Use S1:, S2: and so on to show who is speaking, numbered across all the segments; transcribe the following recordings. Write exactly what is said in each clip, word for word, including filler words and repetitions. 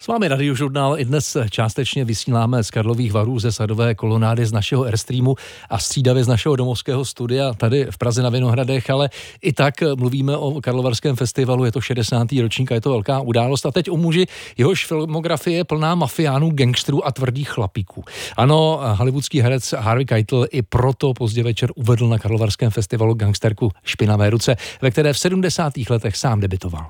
S1: S vámi Radiožurnál. I dnes částečně vysíláme z Karlových Varů ze sadové kolonády z našeho Airstreamu a střídavě z našeho domovského studia tady v Praze na Vinohradech, ale i tak mluvíme o Karlovarském festivalu, je to šedesátý ročník a je to velká událost. A teď o muži, jehož filmografie je plná mafiánů, gangsterů a tvrdých chlapíků. Ano, hollywoodský herec Harvey Keitel i proto pozdě večer uvedl na Karlovarském festivalu gangsterku Špinavé ruce, ve které v sedmdesátých letech sám debitoval.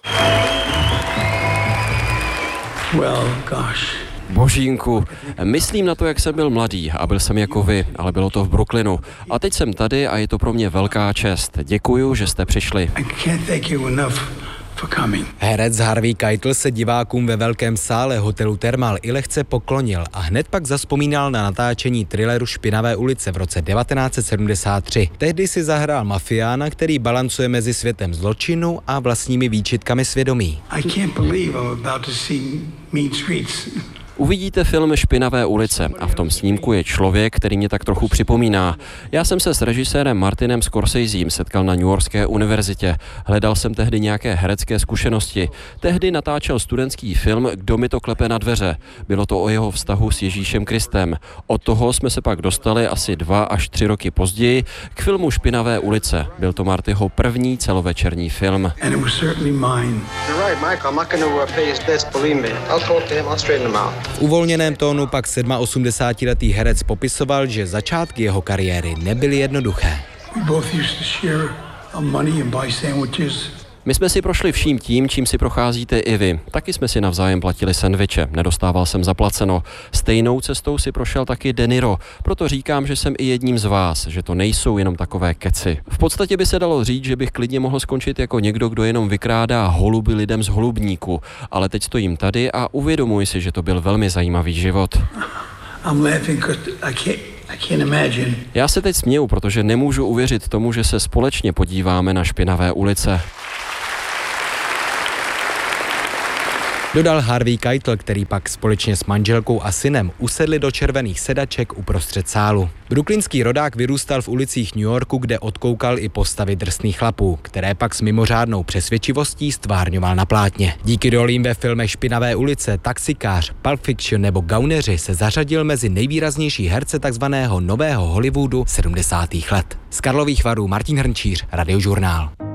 S2: Well, gosh.
S3: Božínku, myslím na to, jak jsem byl mladý a byl jsem jako vy, ale bylo to v Brooklynu. A teď jsem tady a je to pro mě velká čest. Děkuju, že jste přišli.
S2: I can't thank you enough for coming.
S4: Herec Harvey Keitel se divákům ve velkém sále hotelu Thermal i lehce poklonil a hned pak zazpomínal na natáčení thrilleru Špinavé ulice v roce devatenáct set sedmdesát tři. Tehdy si zahrál mafiána, který balancuje mezi světem zločinu a vlastními výčitkami svědomí.
S2: I can't believe I'm about to see Mean Streets.
S3: Uvidíte film Špinavé ulice a v tom snímku je člověk, který mě tak trochu připomíná. Já jsem se s režisérem Martinem Scorseseem setkal na New Yorkské univerzitě. Hledal jsem tehdy nějaké herecké zkušenosti. Tehdy natáčel studentský film Kdo mi to klepe na dveře. Bylo to o jeho vztahu s Ježíšem Kristem. Od toho jsme se pak dostali asi dva až tři roky později k filmu Špinavé ulice. Byl to Martyho první celovečerní film.
S2: And it was certainly mine.
S5: You're right, Michael. I'm not going to pay his debts, believe me. I'll talk to him, I'll straighten him out.
S4: V uvolněném tónu pak osmdesátisedmiletý herec popisoval, že začátky jeho kariéry nebyly jednoduché.
S2: We both used to share our money and buy sandwiches.
S3: My jsme si prošli vším tím, čím si procházíte i vy. Taky jsme si navzájem platili sendviče, nedostával jsem zaplaceno. Stejnou cestou si prošel taky De Niro, proto říkám, že jsem i jedním z vás, že to nejsou jenom takové keci. V podstatě by se dalo říct, že bych klidně mohl skončit jako někdo, kdo jenom vykrádá holuby lidem z holubníku, ale teď stojím tady a uvědomuji si, že to byl velmi zajímavý život.
S2: I'm laughing 'cause I can't I can't imagine.
S3: Já se teď směju, protože nemůžu uvěřit tomu, že se společně podíváme na Špinavé ulice.
S4: Dodal Harvey Keitel, který pak společně s manželkou a synem usedli do červených sedaček uprostřed sálu. Brooklynský rodák vyrůstal v ulicích New Yorku, kde odkoukal i postavy drsných chlapů, které pak s mimořádnou přesvědčivostí stvárňoval na plátně. Díky rolím ve filmech Špinavé ulice, Taxikář, Pulp Fiction nebo Gauneři se zařadil mezi nejvýraznější herce takzvaného nového Hollywoodu sedmdesátých let. Z Karlových Varů Martin Hrnčíř, Radiožurnál.